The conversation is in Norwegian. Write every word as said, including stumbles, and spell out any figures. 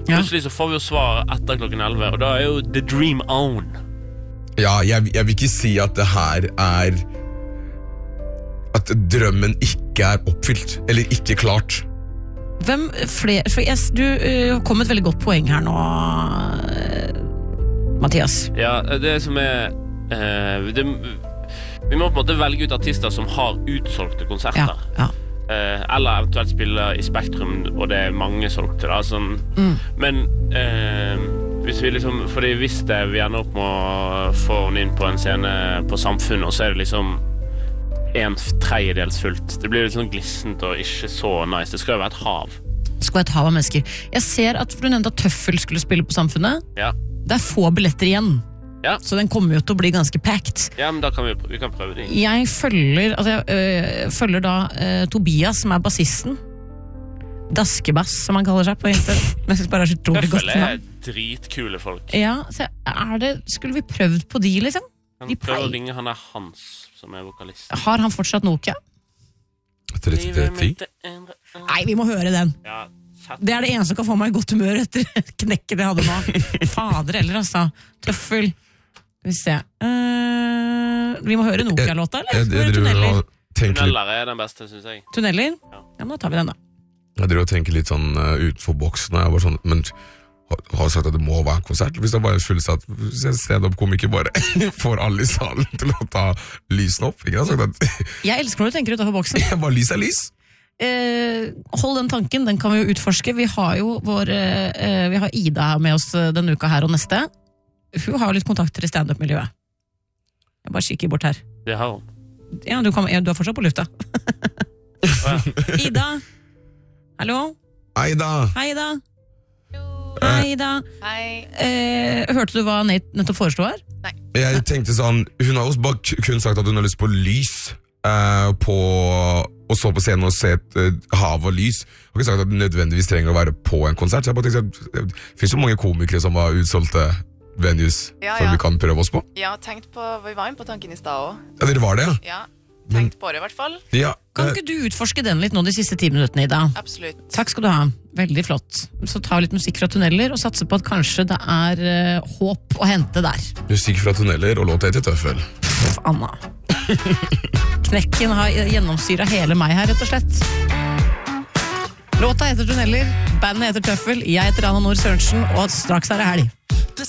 Plutselig så får vi jo svar etter klokken elleve, og da er jo the dream on. Ja, jeg, jeg vil ikke si at det her er at drømmen ikke er oppfylt, eller ikke klart. Hvem flere, for jeg, du uh, kom et veldig godt poeng her nå, uh, Mathias. Ja, det som er uh, det, vi må på en måte velge ut artister som har utsolgte konserter. Ja, ja. Uh, eller eventuelt spille i Spektrum, og det er mange solgte da, sånn. mm. Men uh, hvis vi liksom, fordi hvis det, vi ender opp med å få henne inn på en scene på Samfunnet, og så er det liksom en tredjedels fullt. Det blir litt sånn glissent og ikke så nice. Det skal jo være et hav. Det skal være et hav av mennesker. Jeg ser at for du nevnte at Tøffel skulle spille på Samfunnet. Ja. Det er få billetter igjen. Ja. Så den kommer jo til å bli ganske packed. Ja, men da kan vi, vi kan prøve det. Jeg følger, altså jeg øh, følger da øh, Tobias, som er bassisten. Daskebass, som han kaller seg på Instagram. Men jeg synes bare det er så utrolig godt. Tøffel er dritkule folk. Ja, så er det, skulle vi prøvd på de, liksom? Han prøver å ringe, han er Hans, som er vokalist. Har han fortsatt Nokia? tretti ti? Nei, vi må høre den. Ja, det er det eneste som kan få meg i godt humør etter knekket jeg hadde nå. Fader eller altså. Tøffel. Skal vi se. Uh, vi må høre Nokia-låta, eller? Jeg, jeg, jeg Tunneler? Tunneler er den beste, synes jeg. Tunneler? Ja. Ja, men da tar vi den da. Jeg driver og tenker litt sånn uh, utenfor boksen, jeg var sånn, men har, har sagt at det må være en konsert. Hvis det er bare føles at stand-up-komiker bare får alle i salen til å ta lysen opp. Ikke? Jeg, sagt at, jeg elsker når du tenker utenfor boksen. Bare lys er lys. Eh, hold den tanken, den kan vi jo utforske. Vi har jo vår eh, vi har Ida med oss denne uka her og neste. Hun har litt kontakter i stand-up-miljøet. Jeg bare kikker bort her. Det har hun. Ja, du, kan, ja, du er fortsatt på lufta. Ida. Hallo? Ida. Hei, Ida. Hei, Ida. Hei. Eh, hørte du hva Nate nettopp foreslo her? Nei. Jeg tenkte sånn, hun har også bare kun sagt at hun har lyst på lys uh, på, og så på scenen og se et uh, hav og lys. Hun har ikke sagt at det nødvendigvis trenger å være på en konsert. Så jeg bare tenkte at det finnes jo mange komikere som har utsolgte venues Ja, som ja. vi kan prøve oss på. Ja, tenkt på, vi var inne på tanken i sted også. Ja, dere var det, ja? Ja, tenkt på det i hvert fall. Ja. Kan uh, ikke du utforske den litt nå de siste ti minuttene, Ida? Absolutt. Takk skal du ha. Veldig flott. Så ta litt musikk fra Tunneler og satse på at kanskje det er uh, håp å hente der. musikk fra Tunneler og låt etter Tøffel. Pff, Anna. Knekken har gjennomsyret hele meg her, rett og slett. Låta heter Tunneler, bandet heter Tøffel, jeg heter Anna Nord Sørensen, og straks er det helg.